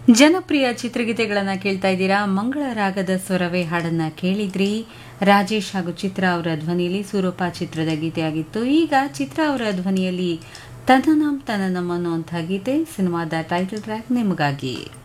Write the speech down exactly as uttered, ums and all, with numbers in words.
ಜನಪ್ರಿಯ ಚಿತ್ರಗೀತೆಗಳನ್ನ ಕೇಳ್ತಾ ಇದ್ದೀರಾ. ಮಂಗಳ ರಾಗದ ಸ್ವರವೇ ಹಾಡನ್ನ ಕೇಳಿದ್ರಿ. ರಾಜೇಶ್ ಹಾಗೂ ಚಿತ್ರ ಅವರ ಧ್ವನಿಯಲ್ಲಿ ಸೂರಪ್ಪ ಚಿತ್ರದ ಗೀತೆಯಾಗಿತ್ತು. ಈಗ ಚಿತ್ರ ಅವರ ಧ್ವನಿಯಲ್ಲಿ ತನನಂ ತನನಂ ಅನ್ನುವಂಥ ಗೀತೆ, ಸಿನಿಮಾದ ಟೈಟಲ್ ಟ್ರ್ಯಾಕ್ ನಿಮಗಾಗಿ.